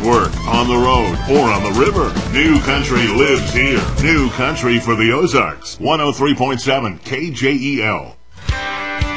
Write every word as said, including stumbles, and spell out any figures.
work, on the road, or on the river. New Country lives here. New Country for the Ozarks. one oh three point seven K J E L.